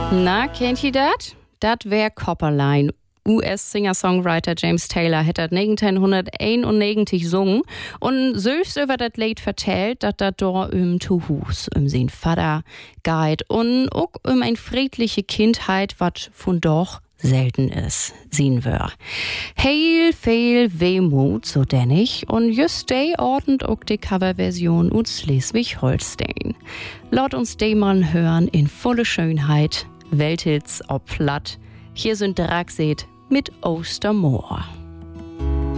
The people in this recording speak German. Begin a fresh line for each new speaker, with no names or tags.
Na, kennt ihr dat? Dat wär Copperline. US-Singer-Songwriter James Taylor hat das 1991 gesungen und selbst über das Lied vertellt, dass das da Tuhus, sein Vater geht und auch eine friedliche Kindheit, was von doch selten ist, sehen wir. Heel viel Wehmut, so denn ich, und just die ordnet auch die Coverversion aus Schleswig-Holstein. Laut uns die mal hören in volle Schönheit, Welthits ob platt. Hier sind Dragseed mit Ostermoor.